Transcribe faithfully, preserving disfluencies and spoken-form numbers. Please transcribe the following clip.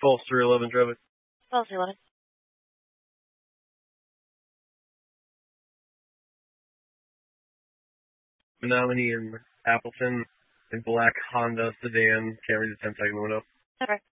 False three eleven traffic. False eleven. Menominee in Appleton, in black Honda sedan, can't read the ten second window. Over.